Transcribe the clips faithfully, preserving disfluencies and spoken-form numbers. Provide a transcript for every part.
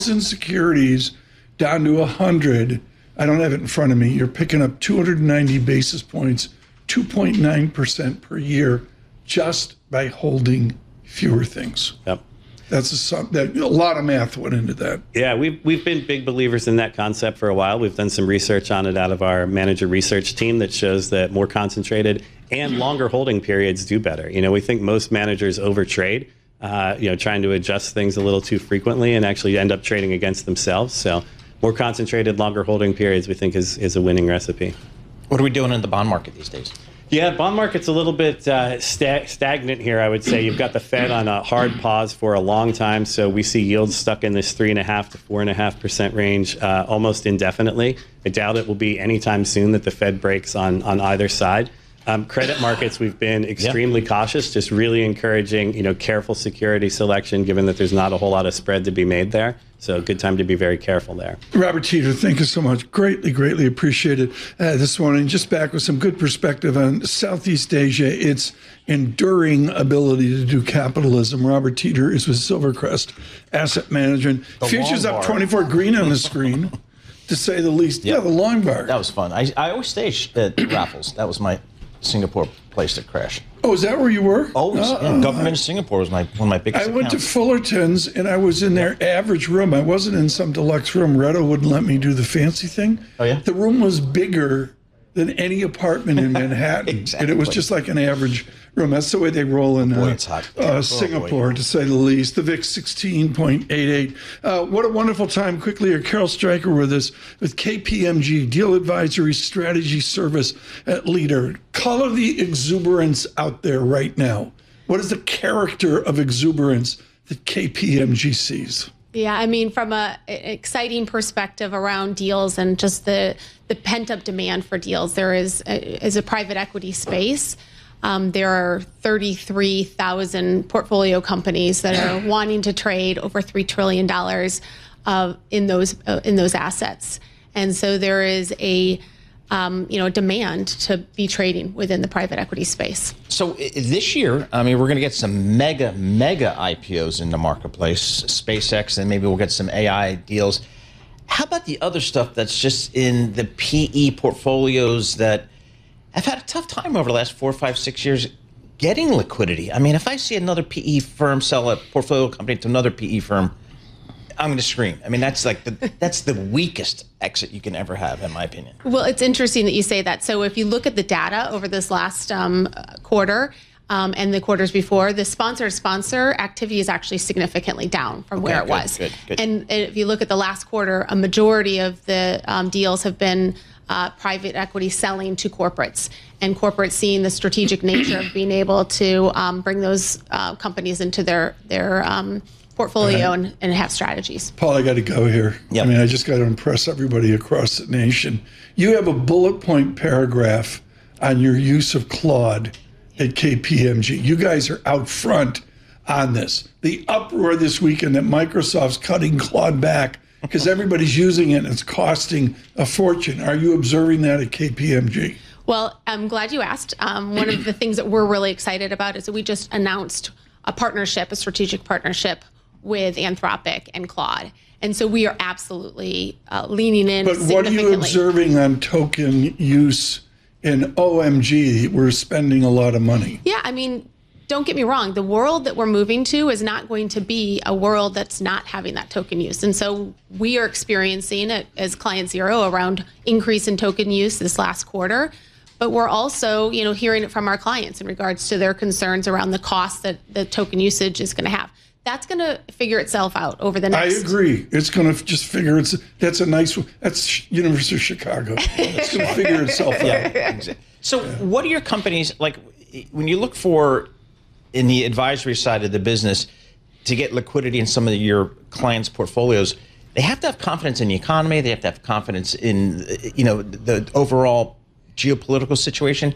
securities down to one hundred. I don't have it in front of me. You're picking up two hundred ninety basis points, two point nine percent per year, just by holding fewer things. Yep. That's a, that, a lot of math went into that. Yeah, we've, we've been big believers in that concept for a while. We've done some research on it out of our manager research team that shows that more concentrated and longer holding periods do better. You know, we think most managers overtrade, uh, you know, trying to adjust things a little too frequently and actually end up trading against themselves. So more concentrated, longer holding periods we think is, is a winning recipe. What are we doing in the bond market these days? Yeah, bond market's a little bit uh, sta- stagnant here, I would say. You've got the Fed on a hard pause for a long time, so we see yields stuck in this three and a half to four and a half percent range uh, almost indefinitely. I doubt it will be anytime soon that the Fed breaks on on either side. Um, credit markets, we've been extremely yeah. cautious, just really encouraging, you know, careful security selection, given that there's not a whole lot of spread to be made there. So good time to be very careful there. Robert Teeter, thank you so much. Greatly, greatly appreciated uh, this morning. Just back with some good perspective on Southeast Asia, its enduring ability to do capitalism. Robert Teeter is with Silvercrest Asset Management. The Futures up twenty-four, green on the screen, to say the least. Yep. Yeah, the long bar. That was fun. I, I always stay at Raffles. That was my Singapore place to crash. Oh, is that where you were? Always. Uh, yeah. Government of Singapore was my one of my biggest I went accounts. to Fullerton's, and I was in their average room. I wasn't in some deluxe room. Reto wouldn't let me do the fancy thing. Oh, yeah? The room was bigger than any apartment in Manhattan. Exactly. And it was just like an average room. That's the way they roll in boy, uh, it's hot. uh, Oh, Singapore, boy. to say the least. The V I X sixteen point eight eight. Uh, what a wonderful time. Quickly, here, Carol Stryker with us with K P M G, Deal Advisory Strategy Service uh, Leader. Color the exuberance out there right now. What is the character of exuberance that K P M G sees? Yeah, I mean, from a, an exciting perspective around deals and just the, the pent-up demand for deals, there is a, is a private equity space. Um, there are thirty-three thousand portfolio companies that are wanting to trade over three trillion dollars uh, in those uh, in those assets, and so there is a um, you know demand to be trading within the private equity space. So this year, I mean, we're going to get some mega, mega I P Os in the marketplace, SpaceX, and maybe we'll get some A I deals. How about the other stuff that's just in the P E portfolios that have had a tough time over the last four, five, six years getting liquidity? I mean, if I see another P E firm sell a portfolio company to another P E firm, I'm going to scream. I mean, that's like the, that's the weakest exit you can ever have, in my opinion. Well, it's interesting that you say that. So if you look at the data over this last um, quarter um, and the quarters before, the sponsor-sponsor activity is actually significantly down from Okay, where it good, was. good, good. And if you look at the last quarter, a majority of the um, deals have been uh, private equity selling to corporates, and corporates seeing the strategic nature of being able to um, bring those uh, companies into their their um, portfolio Right. and, and have strategies. Paul, I got to go here. Yep. I mean, I just got to impress everybody across the nation. You have a bullet point paragraph on your use of Claude at K P M G. You guys are out front on this. The uproar this weekend that Microsoft's cutting Claude back because everybody's using it and it's costing a fortune. Are you observing that at K P M G? Well, I'm glad you asked. Um, one of the things that we're really excited about is that we just announced a partnership, a strategic partnership with Anthropic and Claude. And so we are absolutely uh, leaning in But what are you observing on token use in O M G? We're spending a lot of money. Yeah, I mean, don't get me wrong. The world that we're moving to is not going to be a world that's not having that token use. And so we are experiencing it as client zero around increase in token use this last quarter. But we're also, you know, hearing it from our clients in regards to their concerns around the cost that the token usage is going to have. That's going to figure itself out over the next. I agree. It's going to just figure it's. That's a nice. That's University of Chicago. It's going to figure itself out. Yeah. So, what are your companies like when you look for in the advisory side of the business to get liquidity in some of your clients' portfolios? They have to have confidence in the economy. They have to have confidence in, you know, the overall geopolitical situation.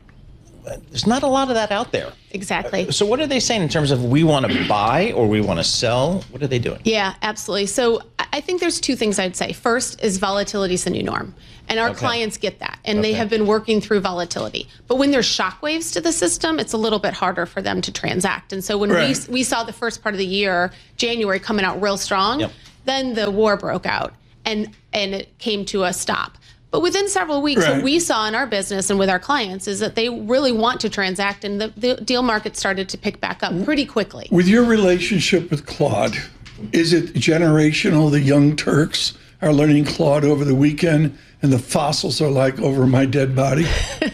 There's not a lot of that out there. Exactly. So what are they saying in terms of we want to buy or we want to sell? What are they doing? Yeah, absolutely. So I think there's two things I'd say. First is volatility is the new norm. And our Okay. clients get that. And Okay. they have been working through volatility. But when there's shockwaves to the system, it's a little bit harder for them to transact. And so when Right. we we saw the first part of the year, January, coming out real strong, Yep. Then the war broke out, and and it came to a stop. But within several weeks, Right. what we saw in our business and with our clients is that they really want to transact, and the, the deal market started to pick back up pretty quickly. With your relationship with Claude, is it generational? The young Turks are learning Claude over the weekend, and the fossils are like over my dead body?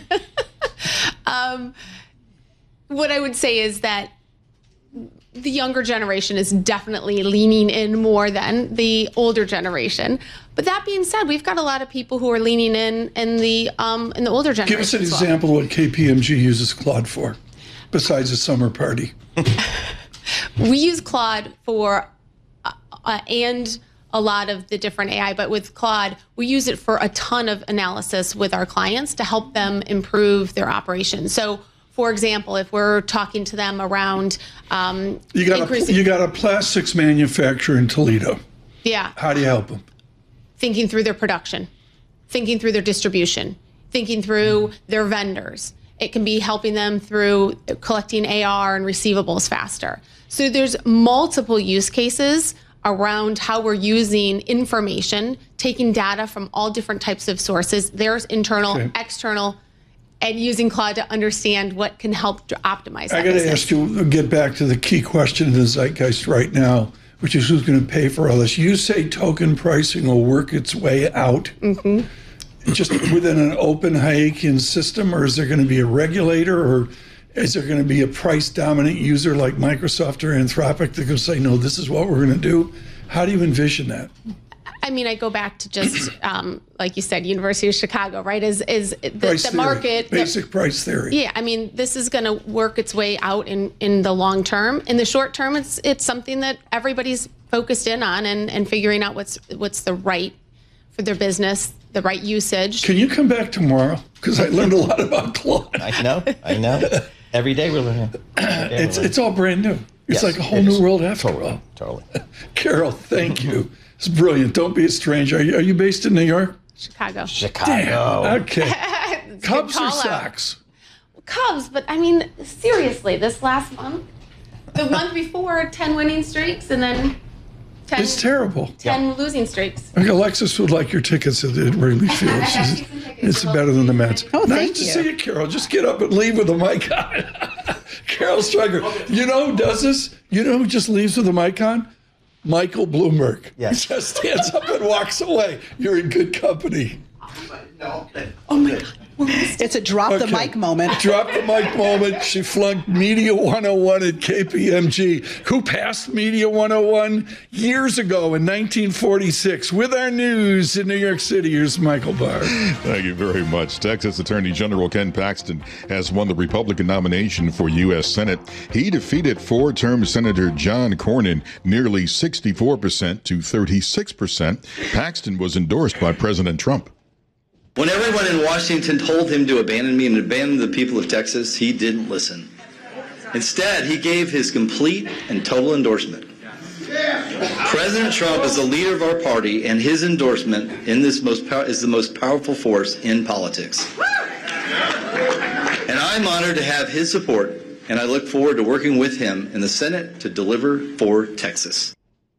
um, what I would say is that the younger generation is definitely leaning in more than the older generation. But that being said, we've got a lot of people who are leaning in in the um, in the older generation. Give us an as well. example of what K P M G uses Claude for, besides a summer party. We use Claude for uh, uh, and a lot of the different A I, but with Claude, we use it for a ton of analysis with our clients to help them improve their operations. So, for example, if we're talking to them around um, You got a, increasing, you got a plastics manufacturer in Toledo. yeah, How do you help them? thinking through their production, thinking through their distribution, thinking through their vendors. It can be helping them through collecting A R and receivables faster. So there's multiple use cases around how we're using information, taking data from all different types of sources. There's internal, Okay. external, and using Claude to understand what can help to optimize that I got to business. ask you, get back to the key question in the zeitgeist right now, which is who's going to pay for all this. You say token pricing will work its way out Mm-hmm. just within an open Hayekian system, or is there going to be a regulator, or is there going to be a price dominant user like Microsoft or Anthropic that can say, no, this is what we're going to do? How do you envision that? I mean, I go back to just, um, like you said, University of Chicago, right? Is is the, Price the theory, market, the- basic price theory. Yeah, I mean, this is going to work its way out in, in the long term. In the short term, it's it's something that everybody's focused in on and, and figuring out what's what's the right for their business, the right usage. Can you come back tomorrow? Because I learned a lot about Claude. I know, I know. Every day we're learning. Every day It's we're it's all brand new. It's Yes, like a whole it new is. world after Totally, all. totally. Carol, thank you. It's brilliant. Don't be a stranger. Are you, are you based in New York? Chicago. Chicago. Okay. It's a Cubs good or call out. Sox? Cubs, but I mean, seriously, this last month, the month before, ten winning streaks, and then ten, It's terrible. ten losing streaks. I think Alexis would like your tickets at at Wrigley Field. She's- It's better than the Mets. Oh, nice thank to you. see you, Carol. Just get up and leave with a mic on. Carol Stryker. You know who does this? You know who just leaves with a mic on? Michael Bloomberg. Yes. He just stands up and walks away. You're in good company. Oh my God. It's a drop the Okay. mic moment. Drop the mic moment. She flunked Media one oh one at K P M G. Who passed Media one oh one years ago in nineteen forty-six? With our news in New York City, here's Michael Barr. Thank you very much. Texas Attorney General Ken Paxton has won the Republican nomination for U S Senate. He defeated four-term Senator John Cornyn nearly sixty-four percent to thirty-six percent. Paxton was endorsed by President Trump. When everyone in Washington told him to abandon me and abandon the people of Texas, he didn't listen. Instead, he gave his complete and total endorsement. President Trump is the leader of our party, and his endorsement in this most pow- is the most powerful force in politics. And I'm honored to have his support, and I look forward to working with him in the Senate to deliver for Texas.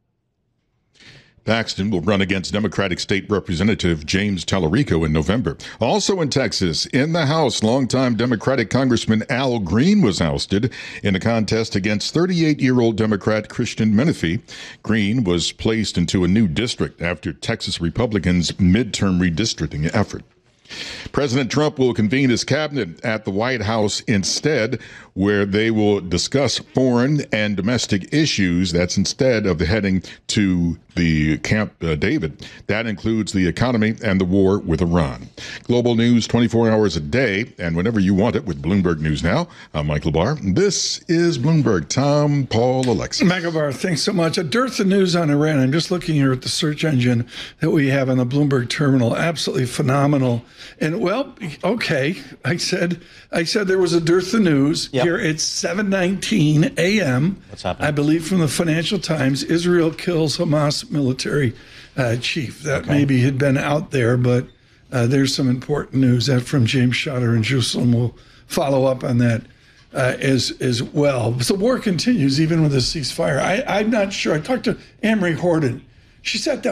Paxton will run against Democratic State Representative James Tallarico in November. Also in Texas, in the House, longtime Democratic Congressman Al Green was ousted in a contest against thirty-eight-year-old Democrat Christian Menifee. Green was placed into a new district after Texas Republicans' midterm redistricting effort. President Trump will convene his cabinet at the White House instead, where they will discuss foreign and domestic issues. That's instead of the heading to the Camp uh, David. That includes the economy and the war with Iran. Global news twenty-four hours a day and whenever you want it with Bloomberg News Now. I'm Michael Barr. This is Bloomberg. Tom, Paul, Alexa. Michael Barr, thanks so much. A dearth of news on Iran. I'm just looking here at the search engine that we have on the Bloomberg terminal. Absolutely phenomenal. And well, okay, I said I said there was a dearth of news. Yep. Here it's seven nineteen a.m. What's happening? I believe from the Financial Times, Israel kills Hamas military uh, chief. That maybe had been out there, but uh, there's some important news that from James Schotter in Jerusalem. We'll follow up on that uh, as as well. But the war continues even with a ceasefire. I, I'm not sure. I talked to Anne-Marie Horton. She sat down.